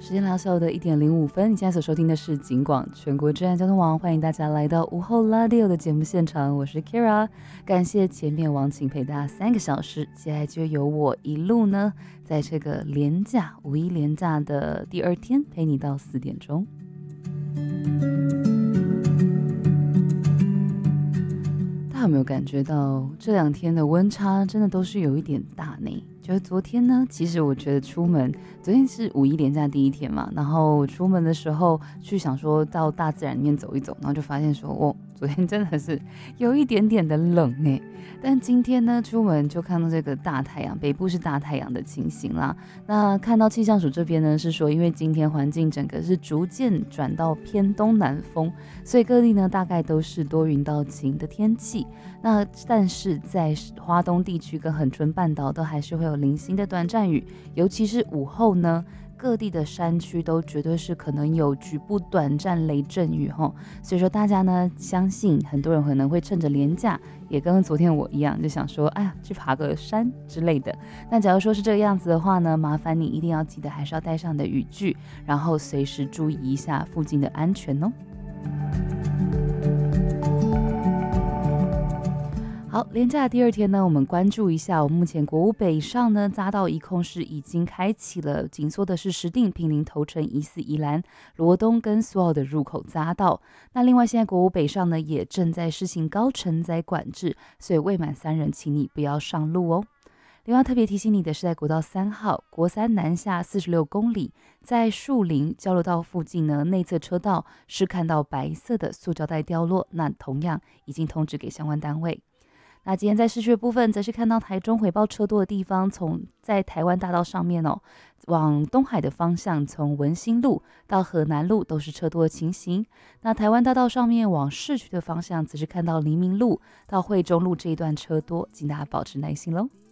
时间来到下午的1:05，你现在所收听的是警广全国治安交通网，欢迎大家来到午后拉迪欧的节目现场，我是 Kira， 感谢前面王琴陪大家3个小时，接下来就由我一路呢，在这个五一连假的第2天陪你到4点钟。大家有没有感觉到这2天的温差真的都是有一点大呢？就是昨天呢，其实我觉得昨天是五一连假第1天嘛，然后出门的时候去想说到大自然里面走一走，然后就发现说，昨天真的是有一点点的冷欸。但今天呢，出门就看到这个大太阳，北部是大太阳的情形啦。那看到气象署这边呢，是说因为今天环境整个是逐渐转到偏东南风，所以各地呢大概都是多云到晴的天气。那但是在花东地区跟恒春半岛都还是会有零星的短暂雨，尤其是午后呢，各地的山区都绝对是可能有局部短暂雷阵雨齁。所以说大家呢，相信很多人可能会趁着连假，也跟昨天我一样，就想说，哎呀，去爬个山之类的。那假如说是这个样子的话呢，麻烦你一定要记得还是要带上你的雨具，然后随时注意一下附近的安全哦。好，连假的第2天呢，我们关注一下，我们目前国五北上呢，匝道一控是已经开启了，紧缩的是石碇、坪林、头城、宜四、宜兰、罗东跟苏澳的入口匝道。那另外，现在国五北上呢，也正在施行高承载管制，所以未满3人，请你不要上路哦。另外特别提醒你的是，在国道3号国三南下46公里，在树林交流道附近呢，内侧车道是看到白色的塑胶袋掉落，那同样已经通知给相关单位。那今天在市区的部分，则是看到台中回报车多的地方，在台湾大道上面往东海的方向，从文心路到河南路都是车多的情形。那台湾大道上面往市区的方向，则是看到黎明路到惠中路这一段车多，请大家保持耐心喽。